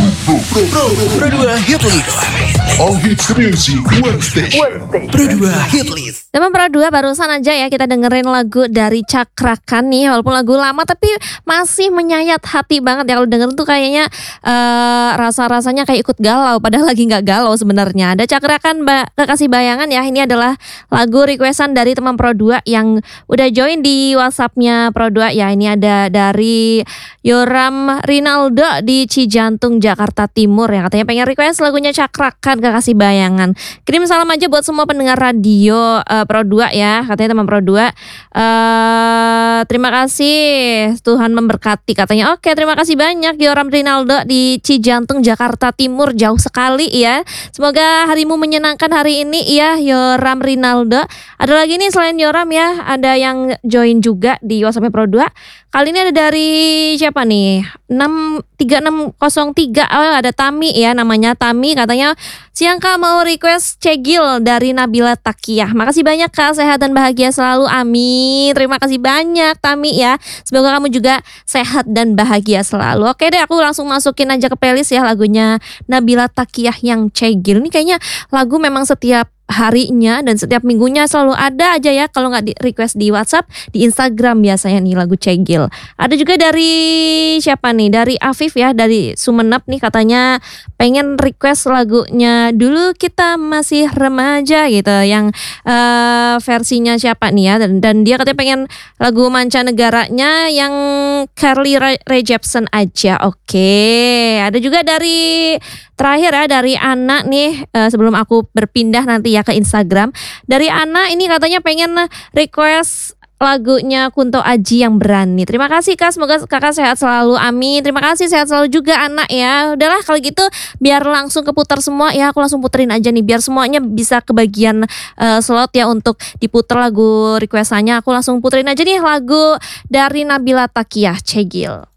Pro 2 Hit List. All hits music, one station. Pro 2 Hit List. Teman Pro 2 barusan aja ya kita dengerin lagu dari Cakrakan nih. Walaupun lagu lama tapi masih menyayat hati banget ya. Kalau denger tuh kayaknya rasa-rasanya kayak ikut galau. Padahal lagi gak galau sebenarnya. Ada Cakrakan Kekasih Bayangan ya. Ini adalah lagu requestan dari teman Pro 2 yang udah join di WhatsApp-nya Pro 2 ya. Ini ada dari Yoram Rinaldo di Cijantung, Jakarta Timur ya. Katanya pengen request lagunya Cakrakan Kekasih Bayangan. Kirim salam aja buat semua pendengar radio Pro 2 ya. Katanya teman Pro 2 terima kasih, Tuhan memberkati katanya. Oke, terima kasih banyak Yoram Rinaldo di Cijantung, Jakarta Timur. Jauh sekali ya. Semoga harimu menyenangkan hari ini ya Yoram Rinaldo. Ada lagi nih selain Yoram ya, ada yang join juga di WhatsApp Pro 2. Kali ini ada dari siapa nih? 3603. Oh, ada Tami ya, namanya Tami. Katanya siang Kak mau request Cegil dari Nabila Takiyah. Makasih banyak Kak, sehat dan bahagia selalu, amin. Terima kasih banyak Tami ya. Semoga kamu juga sehat dan bahagia selalu. Oke deh, aku langsung masukin aja ke playlist ya lagunya Nabila Takiyah yang Cegil. Ini kayaknya lagu memang setiap harinya dan setiap minggunya selalu ada aja ya. Kalau nggak di request di WhatsApp, di Instagram biasanya nih lagu Cegil. Ada juga dari siapa nih? Dari Afif ya, dari Sumenep nih, katanya pengen request lagunya Dulu Kita Masih Remaja gitu, yang versinya siapa nih ya? Dan dia katanya pengen lagu mancanegaranya yang Carly Rae Jepsen aja. Oke. Ada juga dari terakhir ya, dari Ana nih, sebelum aku berpindah nanti ya ke Instagram. Dari Ana ini katanya pengen request lagunya Kunto Aji yang Berani. Terima kasih Kak, semoga Kakak sehat selalu, amin. Terima kasih, sehat selalu juga Ana ya. Udahlah kalau gitu biar langsung keputar semua ya. Aku langsung puterin aja nih biar semuanya bisa kebagian slot ya untuk diputer lagu requestannya. Aku langsung puterin aja nih lagu dari Nabila Takiyah, Cegil.